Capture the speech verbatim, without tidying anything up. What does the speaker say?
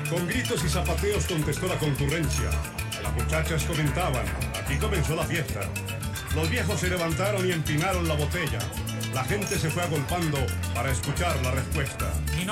Con gritos y zapateos contestó la concurrencia. Las muchachas comentaban, aquí comenzó la fiesta. Los viejos se levantaron y empinaron la botella. La gente se fue agolpando para escuchar la respuesta. Mi